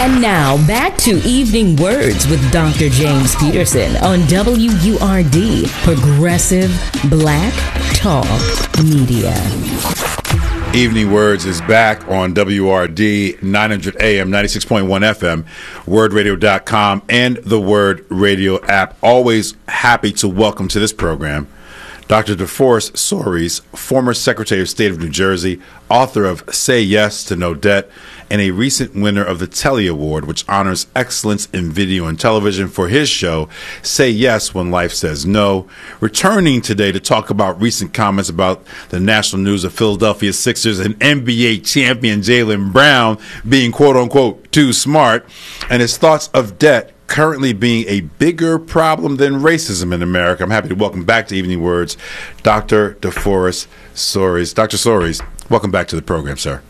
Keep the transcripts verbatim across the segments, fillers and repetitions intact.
And now, back to Evening Words with Doctor James Peterson on W U R D, Progressive Black Talk Media. Evening Words is back on W R D nine hundred A M, ninety-six point one F M, word radio dot com, and the Word Radio app. Always happy to welcome to this program Doctor DeForest Soaries, former Secretary of State of New Jersey, author of Say Yes to No Debt, and a recent winner of the Telly Award, which honors excellence in video and television for his show, Say Yes When Life Says No. Returning today to talk about recent comments about the national news of Philadelphia Sixers and N B A champion Jaylen Brown being quote-unquote too smart, and his thoughts of debt currently being a bigger problem than racism in America. I'm happy to welcome back to Evening Words Doctor DeForest Soaries. Doctor Soaries, welcome back to the program, sir.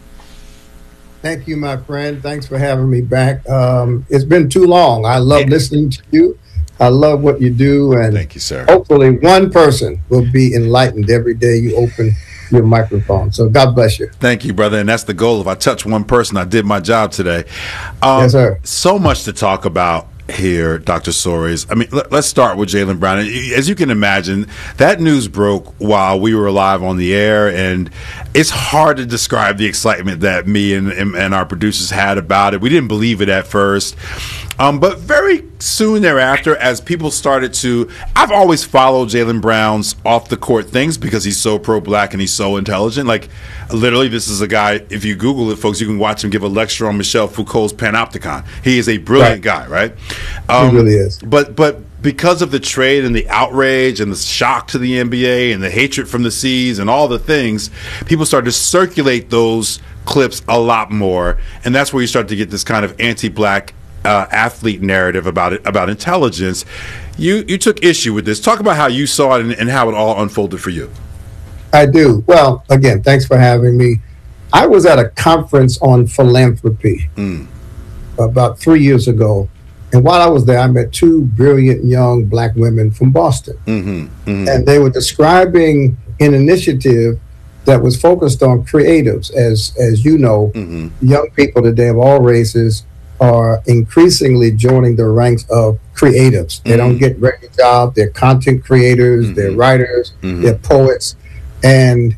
Thank you, my friend. Thanks for having me back. Um, it's been too long. I love listening to you. I love what you do. And thank you, sir. Hopefully one person will be enlightened every day you open your microphone. So God bless you. Thank you, brother. And that's the goal. If I touch one person, I did my job today. Um, yes, sir. So much to talk about here, Doctor Soaries. I mean, let, let's start with Jaylen Brown. As you can imagine, that news broke while we were live on the air, and it's hard to describe the excitement that me and, and, and our producers had about it. We didn't believe it at first. Um, but very soon thereafter, as people started to, I've always followed Jaylen Brown's off the court things because he's so pro-black and he's so intelligent. Like, literally, this is a guy, if you Google it, folks, you can watch him give a lecture on Michel Foucault's Panopticon. He is a brilliant right. guy, right? Um, he really is. But, but because of the trade and the outrage and the shock to the N B A and the hatred from the C's and all the things, people started to circulate those clips a lot more. And that's where you start to get this kind of anti-black Uh, athlete narrative about it, about intelligence. You you took issue with this. Talk about how you saw it and, and how it all unfolded for you. I do. Well, again, thanks for having me. I was at a conference on philanthropy mm. about three years ago. And while I was there, I met two brilliant young black women from Boston. Mm-hmm, mm-hmm. And they were describing an initiative that was focused on creatives. As, as you know, mm-hmm. young people today of all races are increasingly joining the ranks of creatives. They mm-hmm. don't get regular jobs. They're content creators, mm-hmm. they're writers, mm-hmm. they're poets. And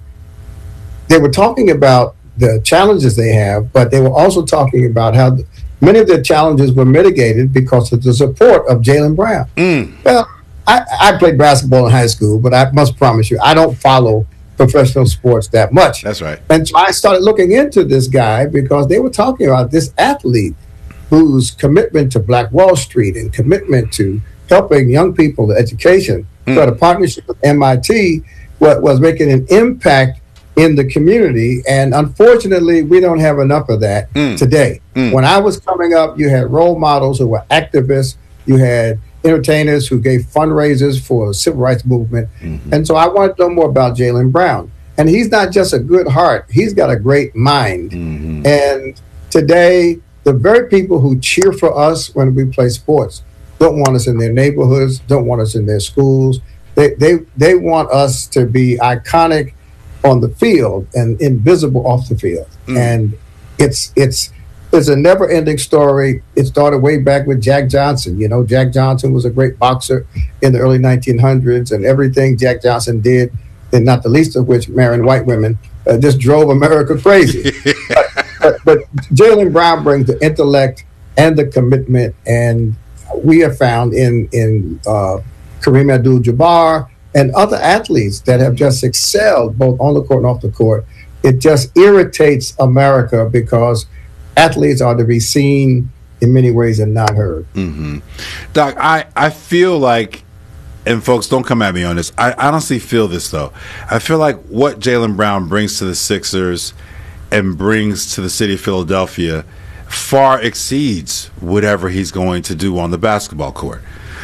they were talking about the challenges they have, but they were also talking about how many of the challenges were mitigated because of the support of Jaylen Brown. Mm. Well, I, I played basketball in high school, but I must promise you, I don't follow professional sports that much. That's right. And so I started looking into this guy because they were talking about this athlete whose commitment to Black Wall Street and commitment to helping young people with education, mm. but a partnership with M I T was, was making an impact in the community. And unfortunately, we don't have enough of that mm. today. Mm. When I was coming up, you had role models who were activists. You had entertainers who gave fundraisers for the civil rights movement. Mm-hmm. And so I wanted to know more about Jaylen Brown. And he's not just a good heart. He's got a great mind. Mm-hmm. And today, the very people who cheer for us when we play sports don't want us in their neighborhoods, don't want us in their schools. They they they want us to be iconic on the field and invisible off the field. Mm. And it's it's it's a never-ending story. It started way back with Jack Johnson. You know, Jack Johnson was a great boxer in the early nineteen hundreds, and everything Jack Johnson did, and not the least of which marrying white women, uh, just drove America crazy. but, but, but Jaylen Brown brings the intellect and the commitment, and we have found in in uh, Kareem Abdul-Jabbar and other athletes that have just excelled both on the court and off the court. It just irritates America because athletes are to be seen in many ways and not heard. Mm-hmm. Doc, I, I feel like, and folks, don't come at me on this, I honestly feel this, though. I feel like what Jaylen Brown brings to the Sixers and brings to the city of Philadelphia far exceeds whatever he's going to do on the basketball court.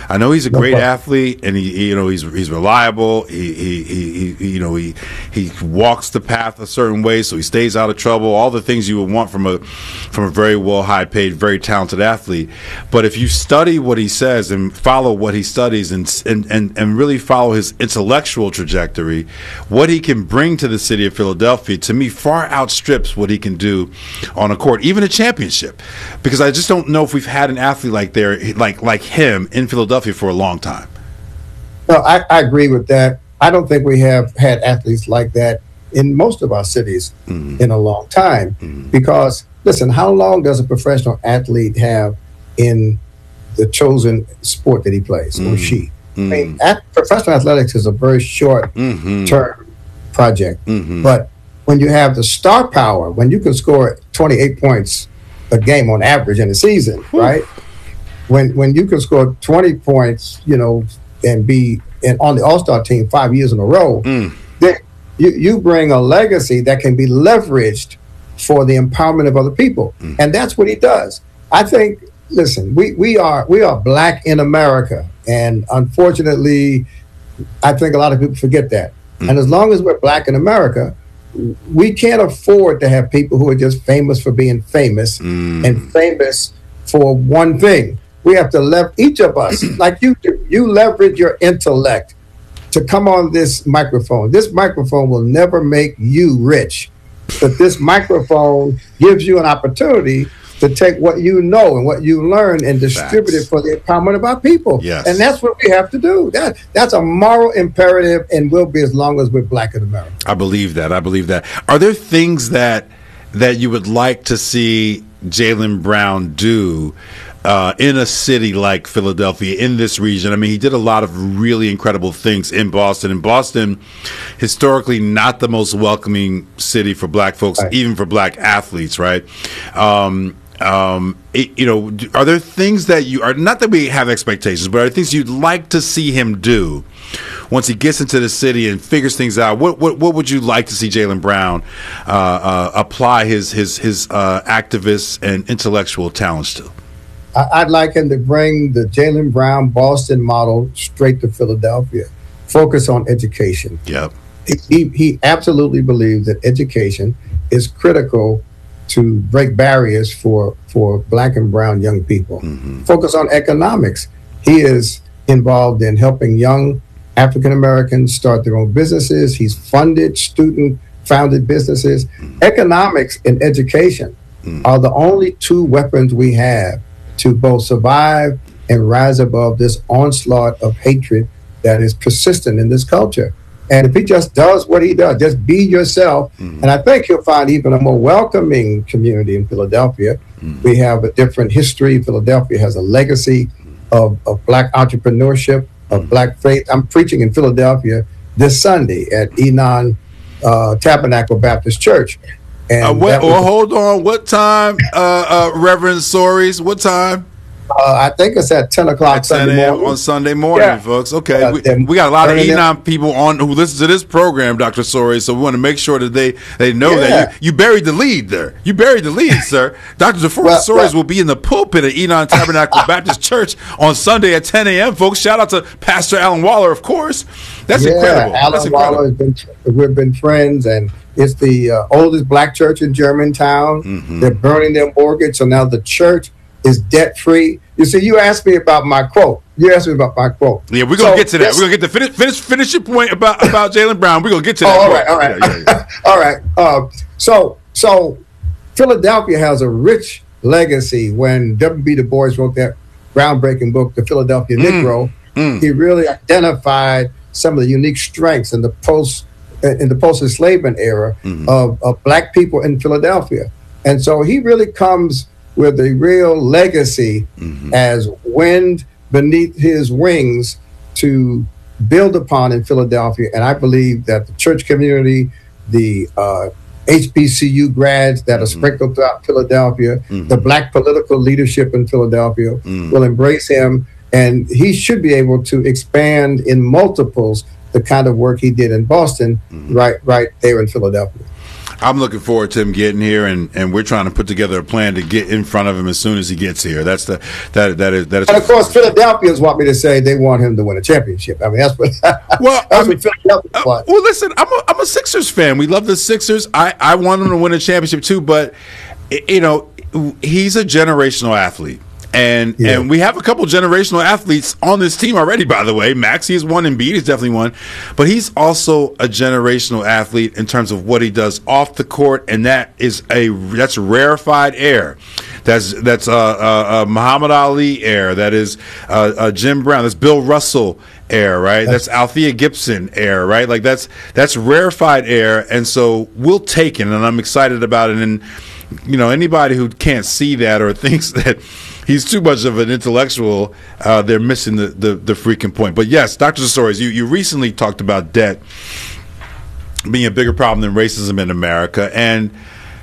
I know he's a No great problem. athlete, and he, you know, he's he's reliable. He, he, he, he, you know, he he walks the path a certain way, so he stays out of trouble. All the things you would want from a from a very well high paid, very talented athlete. But if you study what he says and follow what he studies, and and and, and really follow his intellectual trajectory, what he can bring to the city of Philadelphia, to me, far outstrips what he can do on a court, even a championship. Because I just don't know if we've had an athlete like there, like like him in Philadelphia for a long time. No, I, I agree with that. I don't think we have had athletes like that in most of our cities mm-hmm. in a long time. Mm-hmm. Because, listen, how long does a professional athlete have in the chosen sport that he plays mm-hmm. or she? Mm-hmm. I mean, at, professional athletics is a very short mm-hmm. term project. Mm-hmm. But when you have the star power, when you can score twenty-eight points a game on average in a season, Whew. right? When when you can score twenty points, you know, and be in, on the All-Star team five years in a row, mm. then you, you bring a legacy that can be leveraged for the empowerment of other people. Mm. And that's what he does. I think, listen, we, we are we are black in America. And unfortunately, I think a lot of people forget that. Mm. And as long as we're black in America, we can't afford to have people who are just famous for being famous mm. and famous for one thing. We have to leverage, each of us, like you do, you leverage your intellect to come on this microphone. This microphone will never make you rich, but this microphone gives you an opportunity to take what you know and what you learn and distribute Facts. it for the empowerment of our people. Yes. And that's what we have to do. That That's a moral imperative and will be as long as we're black in America. I believe that. I believe that. Are there things that that you would like to see Jaylen Brown do Uh, in a city like Philadelphia, in this region? I mean, he did a lot of really incredible things in Boston. And Boston, historically, not the most welcoming city for black folks, right. even for black athletes, right? Um, um, it, you know, are there things that you are, not that we have expectations, but are there things you'd like to see him do once he gets into the city and figures things out? What what, what would you like to see Jaylen Brown uh, uh, apply his his his uh, activist and intellectual talents to? I'd like him to bring the Jaylen Brown Boston model straight to Philadelphia. Focus on education. Yep. He, he absolutely believes that education is critical to break barriers for, for black and brown young people. Mm-hmm. Focus on economics. He is involved in helping young African Americans start their own businesses. He's funded student-founded businesses. Mm-hmm. Economics and education mm-hmm. are the only two weapons we have to both survive and rise above this onslaught of hatred that is persistent in this culture. And if he just does what he does, just be yourself, mm-hmm. and I think he'll find even a more welcoming community in Philadelphia. Mm-hmm. We have a different history. Philadelphia has a legacy of, of black entrepreneurship, of mm-hmm. black faith. I'm preaching in Philadelphia this Sunday at Enon uh, Tabernacle Baptist Church. And uh, what, well, hold on. What time, uh, uh, Reverend Soaries? What time? Uh, I think it's at ten o'clock Sunday morning. On Sunday morning, yeah. folks. Okay, uh, we, we got a lot of Enon people on who listen to this program, Doctor Soaries. So we want to make sure that they they know yeah. that you, you buried the lead there. You buried the lead, sir. Doctor DeForest well, Soaries well, will be in the pulpit at Enon Tabernacle Baptist Church on Sunday at ten a.m. Folks, shout out to Pastor Alan Waller, of course. That's yeah, incredible. Alan That's incredible. Waller has been. We've been friends, and it's the uh, oldest black church in Germantown. Mm-hmm. They're burning their mortgage, so now the church is debt free. You see, you asked me about my quote. You asked me about my quote. Yeah, we're gonna so get to that. We're gonna get to finish finish finish your point about about Jaylen Brown. We're gonna get to that. Oh, all right, all right, yeah, yeah, yeah. all right. Uh, so so Philadelphia has a rich legacy. When W B Du Bois wrote that groundbreaking book, The Philadelphia mm. Negro, mm. he really identified some of the unique strengths in the post in the post enslavement era mm-hmm. of, of black people in Philadelphia, and so he really comes with a real legacy mm-hmm. as wind beneath his wings to build upon in Philadelphia. And I believe that the church community, the uh, H B C U grads that are mm-hmm. sprinkled throughout Philadelphia, mm-hmm. the black political leadership in Philadelphia mm-hmm. will embrace him. And he should be able to expand in multiples the kind of work he did in Boston, mm-hmm. right, right there in Philadelphia. I'm looking forward to him getting here, and, and we're trying to put together a plan to get in front of him as soon as he gets here. That's the that that is that is. And of course, Philadelphians want me to say they want him to win a championship. I mean, that's what. Well, that's I mean, what Philadelphia uh, wants. well, listen, I'm a, I'm a Sixers fan. We love the Sixers. I, I want him to win a championship too, but you know, he's a generational athlete. And yeah. and we have a couple generational athletes on this team already, by the way. Maxey is one, Embiid is definitely one. But he's also a generational athlete in terms of what he does off the court, and that is a that's rarefied air. That's that's uh, uh, uh, Muhammad Ali air. That is uh, uh, Jim Brown. That's Bill Russell air, right? That's Althea Gibson air, right? Like that's that's rarefied air, and so we'll take it, and I'm excited about it. And you know, anybody who can't see that or thinks that he's too much of an intellectual, uh, they're missing the, the, the freaking point. But yes, Doctor Sartorius, you, you recently talked about debt being a bigger problem than racism in America. And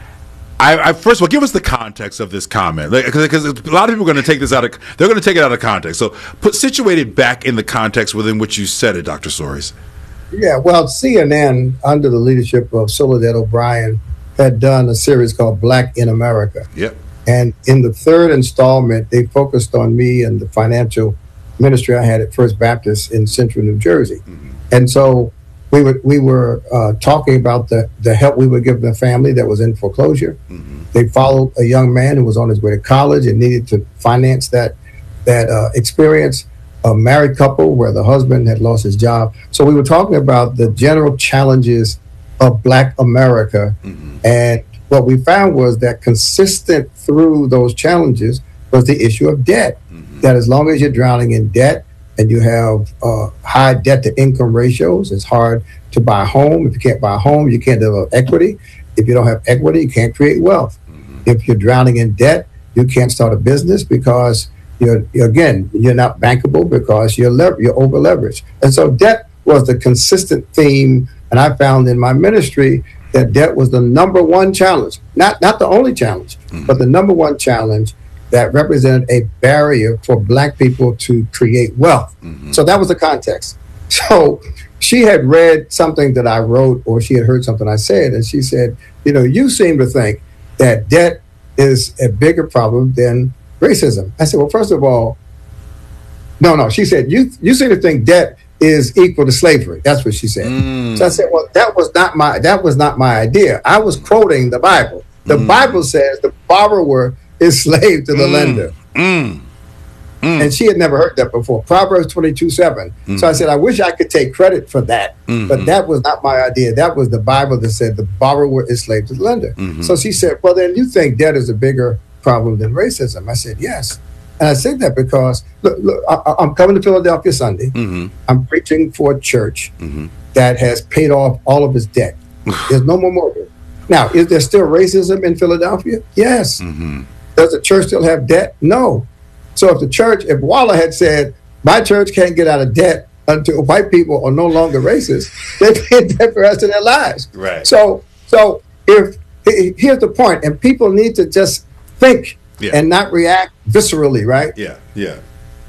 I, I first of all, give us the context of this comment. Because like, a lot of people are going to take this out of, they're going to take it out of context. So put situate it back in the context within which you said it, Doctor Sartorius. Yeah, well, C N N, under the leadership of Soledad O'Brien, had done a series called Black in America. Yep. And in the third installment, they focused on me and the financial ministry I had at First Baptist in Central New Jersey. Mm-hmm. And so we were we were uh, talking about the, the help we would give the family that was in foreclosure. Mm-hmm. They followed a young man who was on his way to college and needed to finance that that uh, experience. A married couple where the husband had lost his job. So we were talking about the general challenges of Black America. Mm-hmm. And what we found was that consistent through those challenges was the issue of debt. Mm-hmm. That as long as you're drowning in debt and you have uh, high debt to income ratios, it's hard to buy a home. If you can't buy a home, you can't develop equity. If you don't have equity, you can't create wealth. Mm-hmm. If you're drowning in debt, you can't start a business because you're, again, you're not bankable because you're, lever- you're over leveraged. And so debt was the consistent theme. And I found in my ministry that debt was the number one challenge, not not the only challenge, mm-hmm. but the number one challenge that represented a barrier for Black people to create wealth. Mm-hmm. So that was the context. So she had read something that I wrote, or she had heard something I said, and she said, you know, you seem to think that debt is a bigger problem than racism. I said, well, first of all, no, no. She said, you you seem to think debt is equal to slavery. That's what she said. Mm. So I said, well, that was not my that was not my idea. I was quoting the Bible. The mm. Bible says the borrower is slave to the mm. lender. Mm. Mm. And she had never heard that before. Proverbs twenty-two seven. Mm. So I said, I wish I could take credit for that, mm-hmm. but that was not my idea. That was the Bible that said the borrower is slave to the lender. Mm-hmm. So she said, well, then you think debt is a bigger problem than racism? I said, yes. And I said that because, look, look I, I'm coming to Philadelphia Sunday. Mm-hmm. I'm preaching for a church mm-hmm. that has paid off all of its debt. There's no more mortgage. Now, is there still racism in Philadelphia? Yes. Mm-hmm. Does the church still have debt? No. So if the church, if Waller had said, my church can't get out of debt until white people are no longer racist, they've been debt for the rest of their lives. Right. So, so if here's the point, and people need to just think yeah. and not react viscerally, right? Yeah, yeah.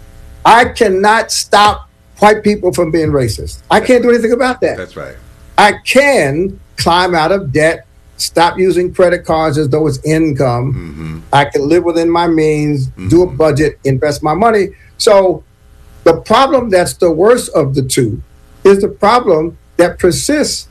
I cannot stop white people from being racist. I can't do anything about that. That's right. I can climb out of debt, stop using credit cards as though it's income. Mm-hmm. I can live within my means, mm-hmm. do a budget, invest my money. So the problem that's the worst of the two is the problem that persists,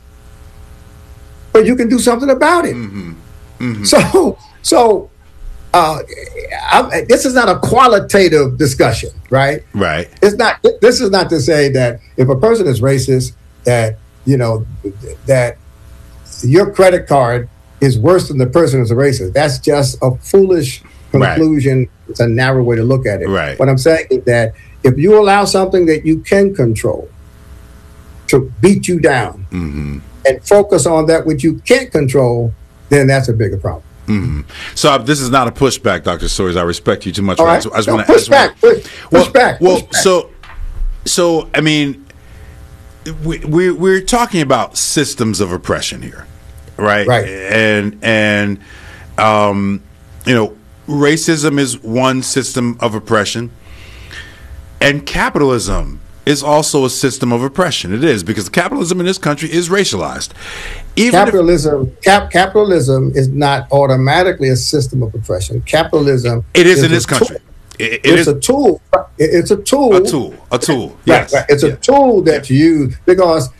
but you can do something about it. Mm-hmm. Mm-hmm. So, so uh, I, this is not a qualitative discussion, right? Right. It's not. This is not to say that if a person is racist, that you know that your credit card is worse than the person who's a racist. That's just a foolish conclusion. Right. It's a narrow way to look at it. Right. What I'm saying is that if you allow something that you can control to beat you down mm-hmm. and focus on that which you can't control, then that's a bigger problem. Mm-hmm. So uh, this is not a pushback, Doctor Sawyers. I respect you too much. All right. I just no, want to push back. Push, push well, back. Well, push back. so, so I mean, we, we we're talking about systems of oppression here, right? Right. And and um, you know, racism is one system of oppression, and capitalism is also a system of oppression. It is, because capitalism in this country is racialized. Even capitalism, if, cap, capitalism is not automatically a system of oppression. Capitalism, it is, is in this country. It, it it's is a tool. It's a tool. A tool. A tool. Yes. Right, right. It's a yeah. tool that you use, because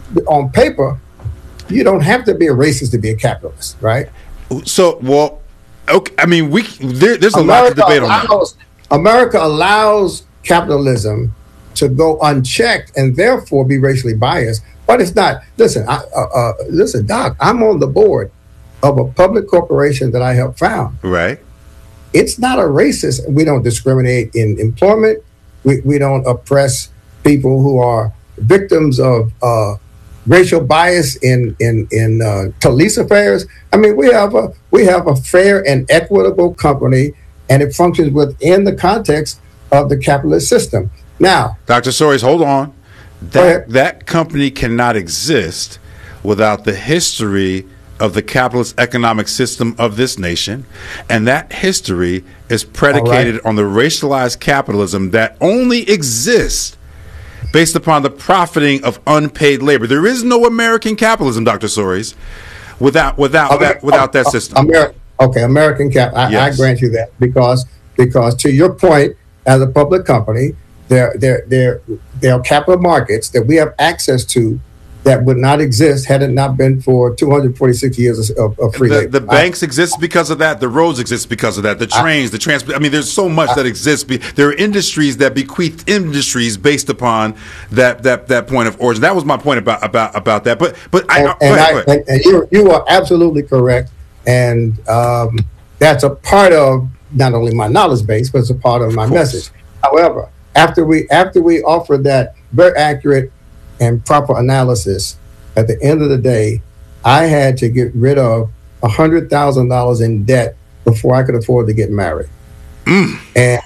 on paper, you don't have to be a racist to be a capitalist, right? So, well, okay. I mean, we there, there's a America lot to debate allows, on that. America allows capitalism to go unchecked and therefore be racially biased. But it's not. Listen, I, uh, uh, listen, Doc. I'm on the board of a public corporation that I helped found. Right. It's not a racist. We don't discriminate in employment. We we don't oppress people who are victims of uh, racial bias in in in uh, police affairs. I mean, we have a we have a fair and equitable company, and it functions within the context of the capitalist system. Now, Doctor Soares, hold on. That that company cannot exist without the history of the capitalist economic system of this nation, and that history is predicated right. on the racialized capitalism that only exists based upon the profiting of unpaid labor. There is no American capitalism, Doctor Soares, without without Amer- that without that system. Amer- okay, American cap. I, yes. I grant you that, because because to your point, as a public company, there there there there are capital markets that we have access to that would not exist had it not been for two hundred forty-six years of, of free the, labor. The banks I, exist because of that. The roads exist because of that. The trains, I, the transport. I mean, there's so much I, that exists. There are industries that bequeath industries based upon that that that point of origin. That was my point about about about that. But but and, I, and, ahead, I, and, and you you are absolutely correct, and um, that's a part of not only my knowledge base, but it's a part of my of message. However, after we after we offered that very accurate and proper analysis, at the end of the day, I had to get rid of one hundred thousand dollars in debt before I could afford to get married. Mm. And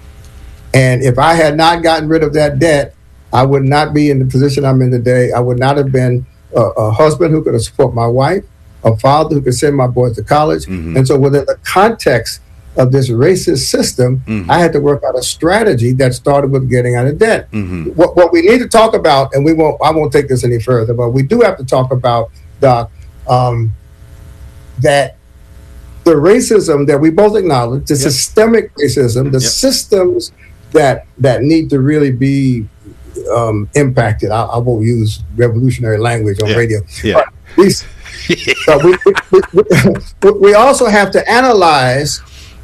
and if I had not gotten rid of that debt, I would not be in the position I'm in today. I would not have been a, a husband who could support my wife, a father who could send my boys to college. Mm-hmm. And so within the context of this racist system, mm-hmm. I had to work out a strategy that started with getting out of debt. Mm-hmm. What, what we need to talk about, and we won't, I won't take this any further, but we do have to talk about, Doc, um, that the racism that we both acknowledge, the yep. systemic racism, the yep. systems that that need to really be um, impacted. I, I won't use revolutionary language on yeah. radio. Yeah. But these, so we, we, we, we also have to analyze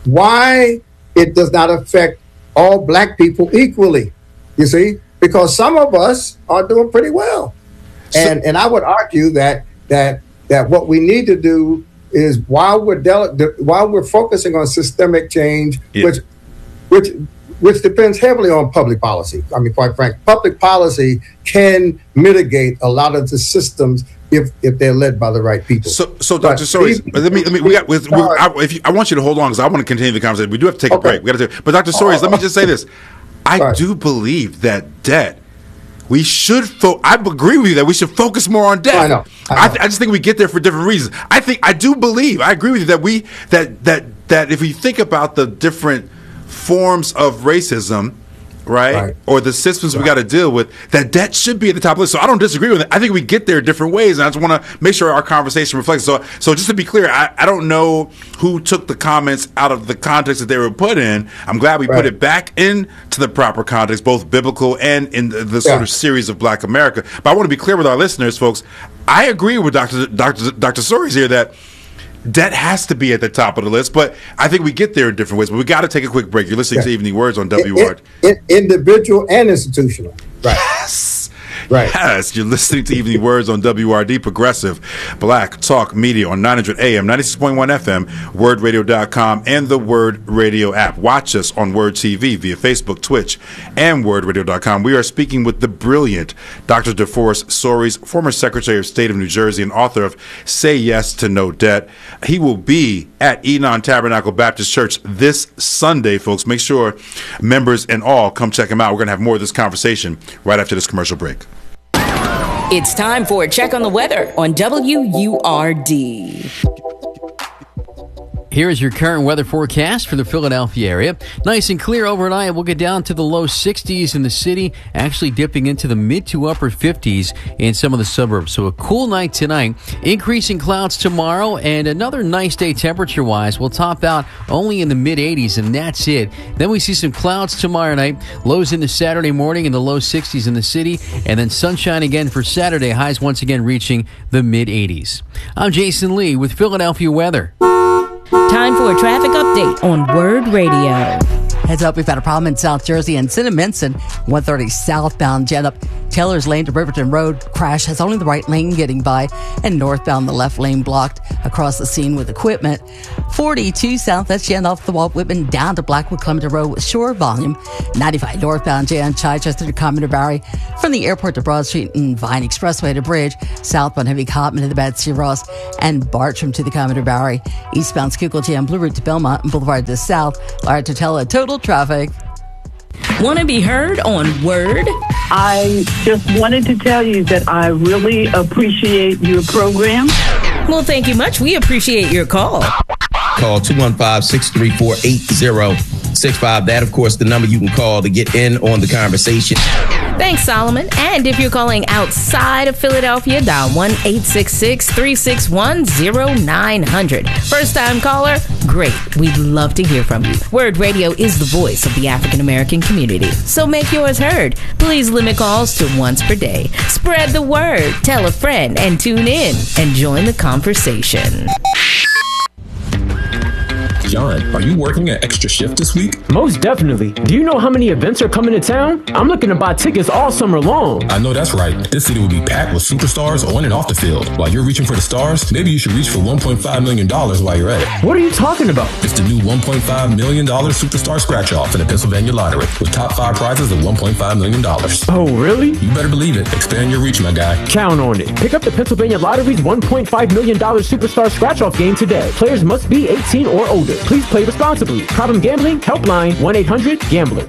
why it does not affect all black people equally, you see, because some of us are doing pretty well. So, and and I would argue that that that what we need to do is, while we're del- while we're focusing on systemic change, yeah. which which which depends heavily on public policy. I mean, quite frankly, public policy can mitigate a lot of the systems if if they're led by the right people. So, so Doctor Soares, let me let me. We got. With, we, I, if you, I want you to hold on, because I want to continue the conversation. We do have to take okay. a break. We got to. Take, but Doctor Soares, uh, let me just say this: I right. do believe that debt. We should. Fo- I agree with you that we should focus more on debt. I know. I, know. I, th- I just think we get there for different reasons. I think I do believe. I agree with you that we that that that if we think about the different forms of racism, right, right. or the systems right. we got to deal with, that debt should be at the top of the list. So I don't disagree with it. I think we get there different ways, and I just want to make sure our conversation reflects. So, so just to be clear, I, I don't know who took the comments out of the context that they were put in. I'm glad we right. put it back into the proper context, both biblical and in the, the sort yeah. of series of Black America. But I want to be clear with our listeners, folks. I agree with Doctor Doctor Doctor Soares here that debt has to be at the top of the list, but I think we get there in different ways. But we got to take a quick break. You're listening yeah. to Evening Words on W R D. In, in, individual and institutional. Right. Yes. Right. Yes. You're listening to Evening Words on W R D, Progressive Black Talk Media on nine hundred A M, ninety-six point one F M, word radio dot com, and the Word Radio app. Watch us on Word T V via Facebook, Twitch, and word radio dot com. We are speaking with the brilliant Doctor DeForest Soares, former Secretary of State of New Jersey and author of Say Yes to No Debt. He will be at Enon Tabernacle Baptist Church this Sunday, folks. Make sure members and all come check him out. We're going to have more of this conversation right after this commercial break. It's time for a check on the weather on W U R D. Here is your current weather forecast for the Philadelphia area. Nice and clear overnight. We'll get down to the low sixties in the city, actually dipping into the mid to upper fifties in some of the suburbs. So a cool night tonight, increasing clouds tomorrow, and another nice day temperature-wise. We'll top out only in the mid eighties, and that's it. Then we see some clouds tomorrow night, lows into Saturday morning in the low sixties in the city, and then sunshine again for Saturday, highs once again reaching the mid eighties. I'm Jason Lee with Philadelphia weather. Time for a traffic update on Word Radio. Heads up, we've had a problem in South Jersey and Cinnaminson, one thirty southbound, jet up Taylor's Lane to Riverton Road. Crash has only the right lane getting by, and northbound the left lane blocked across the scene with equipment. forty-two south, that's jan off the Walt Whitman down to Blackwood Clementer Road with shore volume. ninety-five northbound jan Chichester to Commodore Barry from the airport to Broad Street and Vine Expressway to Bridge. Southbound heavy Cotman to the Betsy Ross and Bartram to the Commodore Barry. Eastbound Schuylkill jan Blue Route to Belmont and Boulevard to the south. Larry Totella, total traffic. Want to be heard on Word? I just wanted to tell you that I really appreciate your program. Well, thank you much. We appreciate your call. Call two one five, six three four, eight zero six five. That, of course, the number you can call to get in on the conversation. Thanks, Solomon. And if you're calling outside of Philadelphia, dial one eight six six, three six one, zero nine zero zero. First-time caller? Great. We'd love to hear from you. Word Radio is the voice of the African-American community, so make yours heard. Please limit calls to once per day. Spread the word, tell a friend, and tune in and join the conversation. John, are you working an extra shift this week? Most definitely. Do you know how many events are coming to town? I'm looking to buy tickets all summer long. I know that's right. This city will be packed with superstars on and off the field. While you're reaching for the stars, maybe you should reach for one point five million dollars while you're at it. What are you talking about? It's the new one point five million dollars Superstar Scratch-Off in the Pennsylvania Lottery with top five prizes of one point five million dollars. Oh, really? You better believe it. Expand your reach, my guy. Count on it. Pick up the Pennsylvania Lottery's one point five million dollars Superstar Scratch-Off game today. Players must be eighteen or older. Please play responsibly. Problem gambling? Helpline one eight hundred gambler.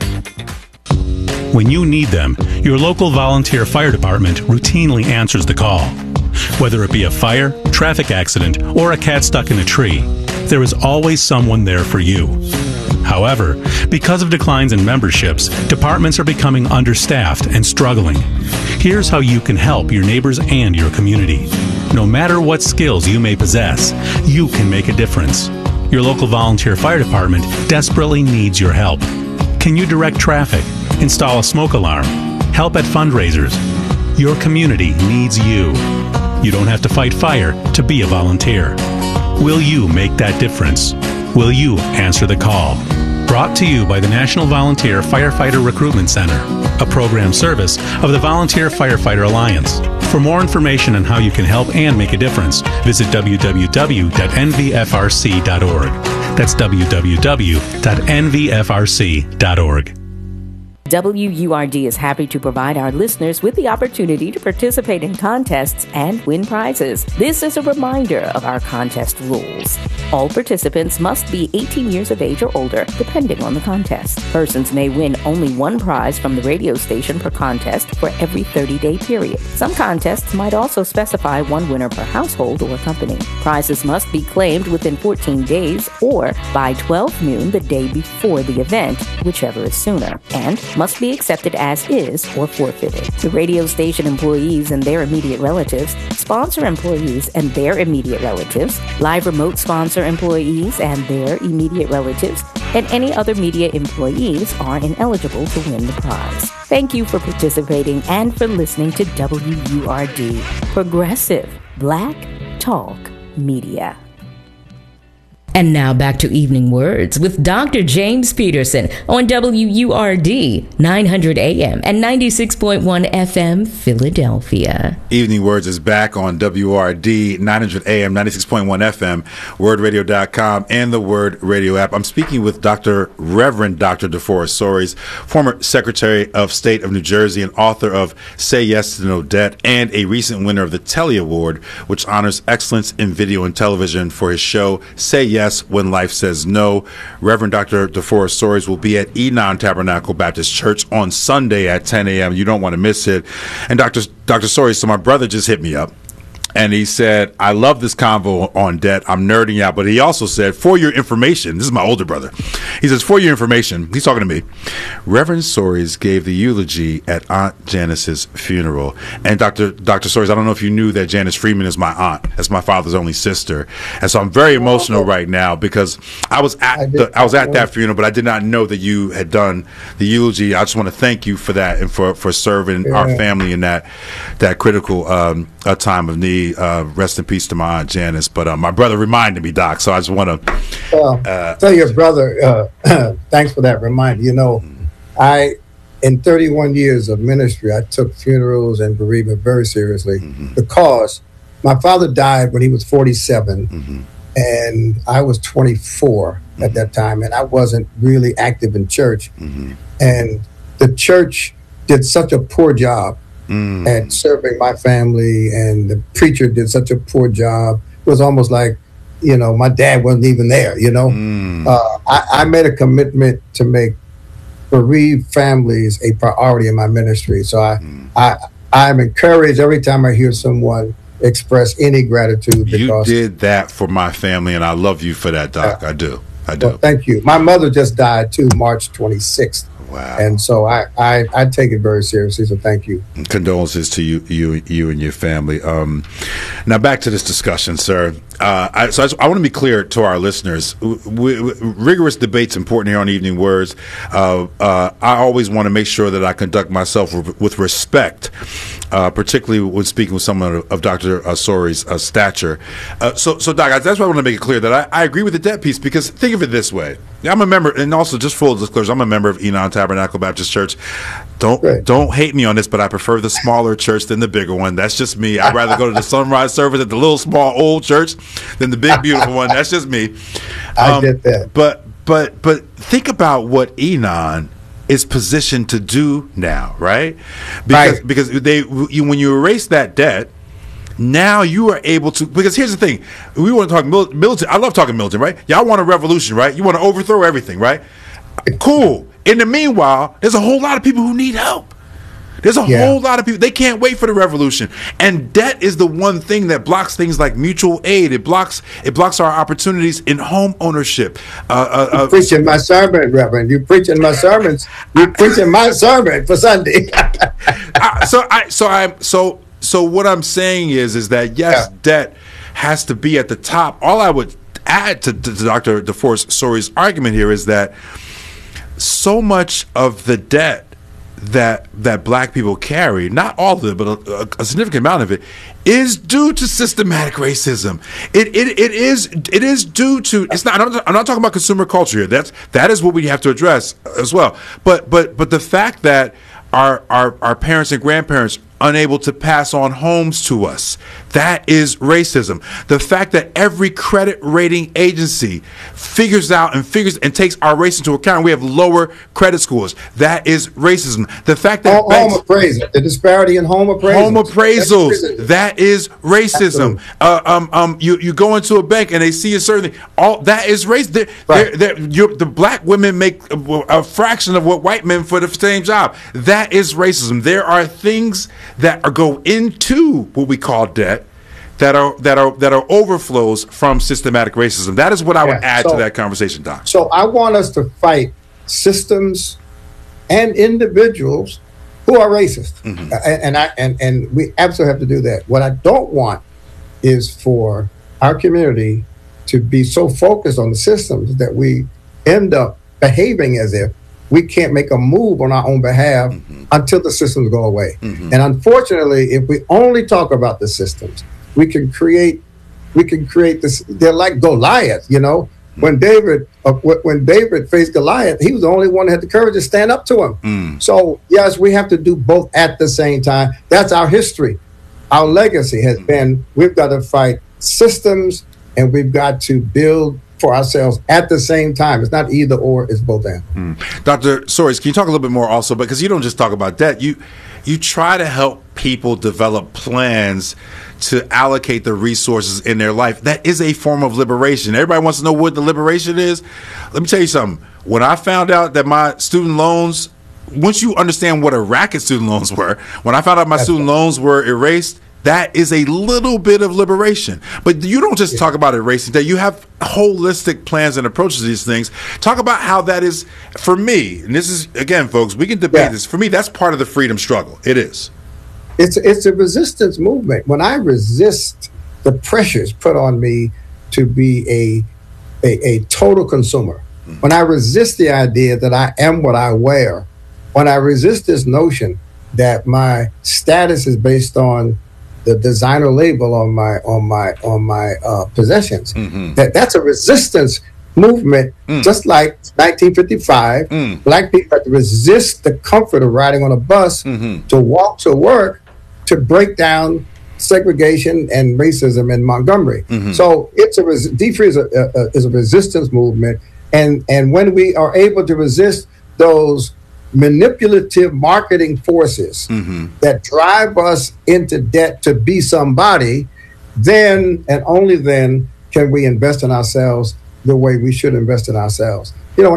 When you need them, your local volunteer fire department routinely answers the call. Whether it be a fire, traffic accident, or a cat stuck in a tree, there is always someone there for you. However, because of declines in memberships, departments are becoming understaffed and struggling. Here's how you can help your neighbors and your community. No matter what skills you may possess, you can make a difference. Your local volunteer fire department desperately needs your help. Can you direct traffic, install a smoke alarm, help at fundraisers? Your community needs you. You don't have to fight fire to be a volunteer. Will you make that difference? Will you answer the call? Brought to you by the National Volunteer Firefighter Recruitment Center, a program service of the Volunteer Firefighter Alliance. For more information on how you can help and make a difference, visit w w w dot n v f r c dot org. That's w w w dot n v f r c dot org. W U R D is happy to provide our listeners with the opportunity to participate in contests and win prizes. This is a reminder of our contest rules. All participants must be eighteen years of age or older, depending on the contest. Persons may win only one prize from the radio station per contest for every thirty-day period. Some contests might also specify one winner per household or company. Prizes must be claimed within fourteen days or by twelve noon the day before the event, whichever is sooner, and must be accepted as is or forfeited. The radio station employees and their immediate relatives, sponsor employees and their immediate relatives, live remote sponsor employees and their immediate relatives, and any other media employees are ineligible to win the prize. Thank you for participating and for listening to W U R D, Progressive Black Talk Media. And now back to Evening Words with Doctor James Peterson on W U R D, nine hundred A M and ninety-six point one F M, Philadelphia. Evening Words is back on W R D, nine hundred A M, ninety-six point one F M, word radio dot com, and the Word Radio app. I'm speaking with Doctor Reverend Doctor DeForest Soaries, former Secretary of State of New Jersey and author of Say Yes to No Debt, and a recent winner of the Telly Award, which honors excellence in video and television for his show Say Yes When Life Says No. Reverend Doctor DeForest Soaries will be at Enon Tabernacle Baptist Church on Sunday at ten A M You don't want to miss it. And Doctor Doctor Soaries, so my brother just hit me up, And he said, I love this convo on debt. I'm nerding out. But he also said, for your information, this is my older brother. He says, for your information, he's talking to me. Reverend Soaries gave the eulogy at Aunt Janice's funeral. And Doctor Doctor Soaries, I don't know if you knew that Janice Freeman is my aunt. That's my father's only sister. And so I'm very emotional right now because I was at I, the, I was at that funeral, but I did not know that you had done the eulogy. I just want to thank you for that and for, for serving yeah. our family in that, that critical um, uh, time of need. Uh, rest in peace to my Aunt Janice. But uh, my brother reminded me, Doc, so I just want to well, uh, tell your brother, uh, thanks for that reminder. You know, mm-hmm. I, in thirty-one years of ministry, I took funerals and bereavement very seriously mm-hmm. because my father died when he was forty-seven mm-hmm. and I was twenty-four mm-hmm. at that time, and I wasn't really active in church. Mm-hmm. And the church did such a poor job Mm. at serving my family, and the preacher did such a poor job. It was almost like, you know, my dad wasn't even there, you know. Mm. Uh, I, I made a commitment to make bereaved families a priority in my ministry. So I, mm. I, I'm encouraged every time I hear someone express any gratitude. Because you did that for my family, and I love you for that, Doc. Uh, I do. I do. Well, thank you. My mother just died, too, March twenty-sixth. Wow. And so I, I, I take it very seriously, so thank you. Condolences to you you, you and your family. Um, now back to this discussion, sir. Uh, I, so I, I want to be clear to our listeners. We, we, rigorous debate's important here on Evening Words. Uh, uh, I always want to make sure that I conduct myself with, with respect, uh, particularly when speaking with someone of, of Doctor Uh, Soaries' uh, stature. Uh, so, so Doc, that's why I want to make it clear that I, I agree with the debt piece, because think of it this way. I'm a member, and also just full disclosure, I'm a member of Enon Tabernacle Baptist Church. Don't right. don't hate me on this, but I prefer the smaller church than the bigger one. That's just me. I'd rather go to the sunrise service at the little small old church than the big beautiful one. That's just me. I um, get that. But but but think about what Enon is positioned to do now, right? Because right. because they you, when you erase that debt, now you are able to, because here's the thing. We want to talk mil- military. I love talking military, right? Y'all want a revolution, right? You want to overthrow everything, right? Cool. In the meanwhile, there's a whole lot of people who need help. There's a yeah. whole lot of people. They can't wait for the revolution. And debt is the one thing that blocks things like mutual aid. It blocks it blocks our opportunities in home ownership. Uh, uh, You're uh, preaching my sermon, Reverend. You're preaching my sermons. You're preaching my sermon for Sunday. I, so I so I so so what I'm saying is is that yes, yeah. debt has to be at the top. All I would add to, to, to Doctor DeForest Soaries' argument here is that so much of the debt that that black people carry, not all of it, but a, a significant amount of it, is due to systematic racism. It it it is it is due to. It's not. I'm not, I'm not talking about consumer culture here. That's that is what we have to address as well. But but but the fact that our our our parents and grandparents unable to pass on homes to us, that is racism. The fact that every credit rating agency figures out and figures and takes our race into account, we have lower credit scores, that is racism. The fact that home, banks, home appraisal, the disparity in home appraisals, home appraisals, that is racism. Uh, um, um, you you go into a bank and they see a certain thing, all that is race. They're, right. they're, they're, you're, the black women make a, a fraction of what white men for the same job. That is racism. There are things that are go into what we call debt that are that are that are overflows from systematic racism. That is what I yeah, would add so, to that conversation, Doc. So I want us to fight systems and individuals who are racist, mm-hmm. and, and I and, and we absolutely have to do that. What I don't want is for our community to be so focused on the systems that we end up behaving as if we can't make a move on our own behalf mm-hmm. until the systems go away. Mm-hmm. And unfortunately, if we only talk about the systems, we can create, we can create this. They're like Goliath, you know. Mm-hmm. When David, uh, when David faced Goliath, he was the only one that had the courage to stand up to him. Mm. So yes, we have to do both at the same time. That's our history. Our legacy has mm-hmm. been, we've got to fight systems and we've got to build for ourselves at the same time. It's not either or, it's both and. Mm. Doctor Soaries, can you talk a little bit more also, because you don't just talk about debt, you you try to help people develop plans to allocate the resources in their life. That is a form of liberation. Everybody wants to know what the liberation is. Let me tell you something. When I found out that my student loans, once you understand what a racket student loans were, when I found out my That's student right. loans were erased, that is a little bit of liberation. But you don't just talk about erasing that. You have holistic plans and approaches to these things. Talk about how that is, for me, and this is, again, folks, we can debate yeah. this. For me, that's part of the freedom struggle. It is. It's, it's a resistance movement. When I resist the pressures put on me to be a, a, a total consumer, mm-hmm. when I resist the idea that I am what I wear, when I resist this notion that my status is based on the designer label on my on my on my uh, possessions, mm-hmm. that that's a resistance movement. Mm. Just like nineteen fifty-five, mm. black people had to resist the comfort of riding on a bus mm-hmm. to walk to work to break down segregation and racism in Montgomery. Mm-hmm. So it's a res- D free is a, a, is a resistance movement, and and when we are able to resist those manipulative marketing forces mm-hmm. that drive us into debt to be somebody, then and only then can we invest in ourselves the way we should invest in ourselves. You know,